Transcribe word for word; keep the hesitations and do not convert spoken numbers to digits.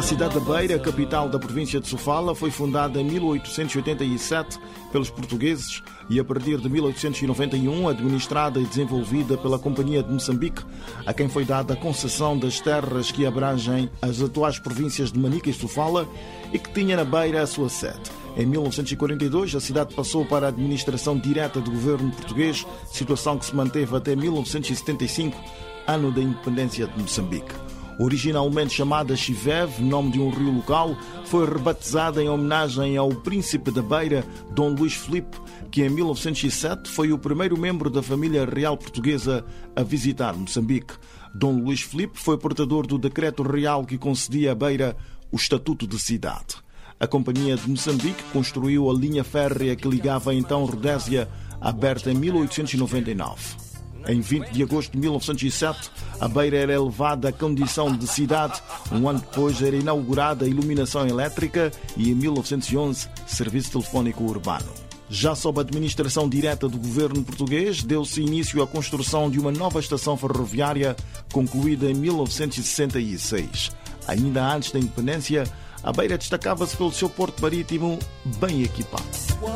A cidade de Beira, capital da província de Sofala, foi fundada em mil oitocentos e oitenta e sete pelos portugueses e, a partir de mil oitocentos e noventa e um, administrada e desenvolvida pela Companhia de Moçambique, a quem foi dada a concessão das terras que abrangem as atuais províncias de Manica e Sofala e que tinha na Beira a sua sede. Em mil novecentos e quarenta e dois, a cidade passou para a administração direta do governo português, situação que se manteve até mil novecentos e setenta e cinco, ano da independência de Moçambique. Originalmente chamada Chiveve, nome de um rio local, foi rebatizada em homenagem ao príncipe da Beira, Dom Luís Filipe, que em mil novecentos e sete foi o primeiro membro da família real portuguesa a visitar Moçambique. Dom Luís Filipe foi portador do decreto real que concedia a Beira o estatuto de cidade. A Companhia de Moçambique construiu a linha férrea que ligava então Rodésia, aberta em mil oitocentos e noventa e nove. Em vinte de agosto de mil novecentos e sete, a Beira era elevada à condição de cidade. Um ano depois era inaugurada a iluminação elétrica e, em mil novecentos e onze, serviço telefónico urbano. Já sob a administração direta do governo português, deu-se início à construção de uma nova estação ferroviária, concluída em mil novecentos e sessenta e seis. Ainda antes da independência, a Beira destacava-se pelo seu porto marítimo bem equipado.